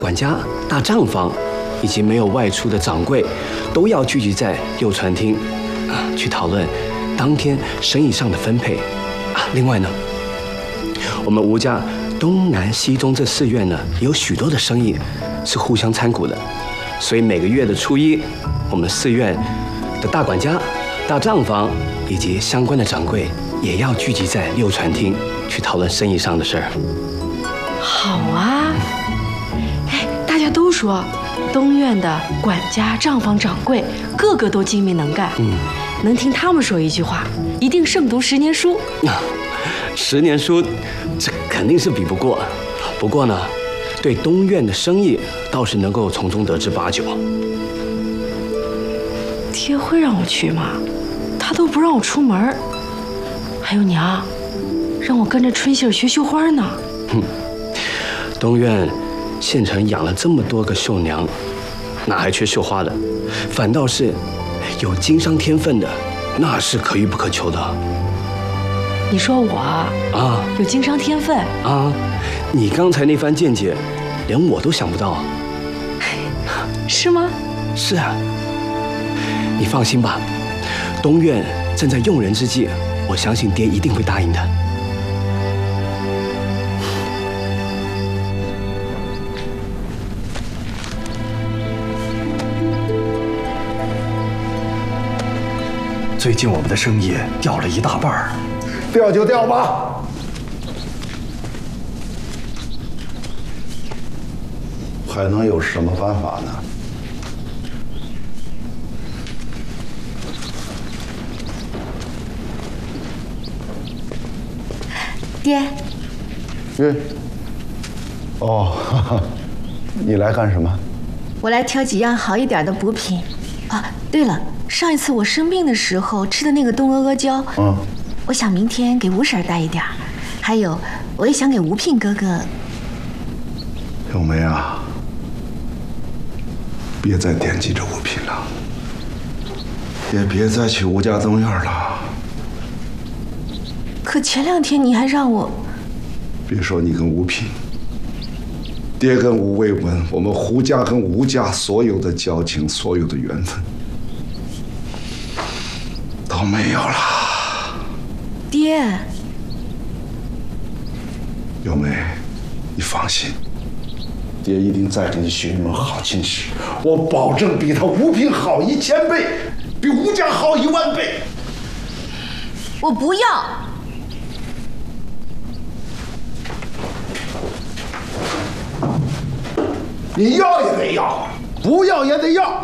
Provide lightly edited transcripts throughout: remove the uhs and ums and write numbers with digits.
管家、大账房以及没有外出的掌柜，都要聚集在六船厅去讨论当天生意上的分配另外呢，我们吴家东南西中这4院呢，有许多的生意是互相参股的，所以每个月的初1，我们4院的大管家、大账房以及相关的掌柜也要聚集在六船厅去讨论生意上的事儿。 好啊！哎，大家都说东院的管家、账房、掌柜个个都精明能干，能听他们说一句话，一定胜读10年书。 10年书，这肯定是比不过。不过呢，对东院的生意倒是能够从中得知8九。 爹会让我去吗？他都不让我出门。还有娘，让我跟着春杏学绣花呢。 东院县城养了这么多个绣娘，哪还缺绣花的？反倒是有经商天分的，那是可遇不可求的。 你说我有经商天分你刚才那番见解，连我都想不到。 是吗？ 是啊。你放心吧，东院正在用人之际，我相信爹一定会答应的。 最近我们的生意掉了一大半， 掉就掉吧。还能有什么办法呢？ 爹。 哦，你来干什么？ 我来挑几样好一点的补品。对了，上一次我生病的时候吃的那个冬阿阿胶，我想明天给吴婶带一点。还有，我也想给吴聘哥哥。 咏梅啊，别再惦记着吴聘了，也别再去吴家东院了。 可前2天你还让我…… 别说你跟吴聘，爹跟吴卫文，我们胡家跟吴家所有的交情，所有的缘分都没有了。 爹， 咏梅，你放心，爹一定再给你寻一门好亲事，我保证比他吴聘好1000倍，比吴家好10000倍。 我不要。 你要也得要，不要也得要。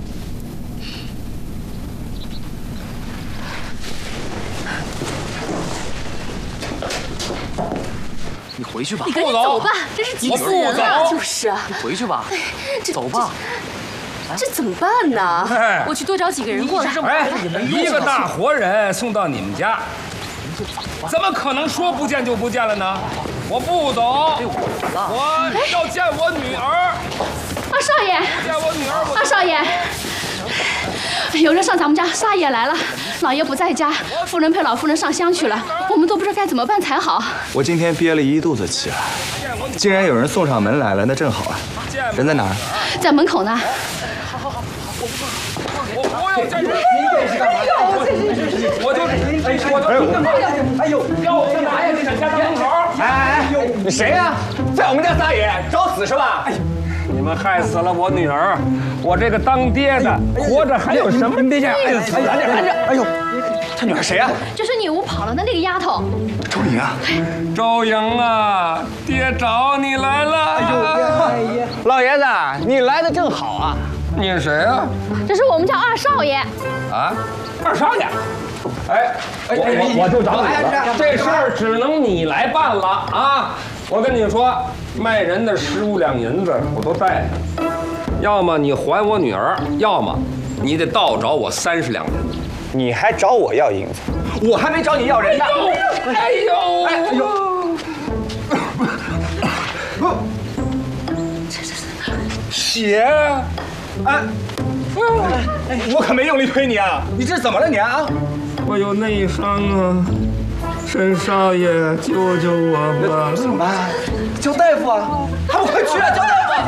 你回去吧。 你赶紧走吧，真是急死人了。就是啊。 你回去吧。走吧。 这怎么办呢？我去多找几个人过来。 一个大活人送到你们家，怎么可能说不见就不见了呢？我不走，我要见我女儿。 二少爷， 见我女儿。 二少爷，有人上咱们家杀爷来了，老爷不在家，夫人陪老夫人上香去了，我们都不知道该怎么办才好。 我今天憋了一肚子气，既然有人送上门来了，那正好啊。人在哪儿？ 在门口呢。 我要见人。我要干嘛呀？你在家门口？ 哎，你谁呀？在我们家撒野，找死是吧？ 你们害死了我女儿，我这个当爹的活着还有什么爹？ 拦着！哎呦，他女儿谁呀？ 就是女巫跑了的那个丫头。 周莹啊！ 周莹啊，爹找你来了。 哎呦，老爷子，你来的正好啊。 你是谁啊？ 这是我们家二少爷。 啊，二少爷。我就找你了，这事儿只能你来办了啊！我跟你说，卖人的15两银子我都带着，要么你还我女儿，要么你得倒找我30两银子。 你还找我要银子？我还没找你要人呢！ 哎呦！血！ 哎，我可没用力推你啊！你这怎么了你啊？ 我有内伤啊！沈少爷，救救我吧！ 怎么办？叫大夫啊！还不快去啊！叫大夫！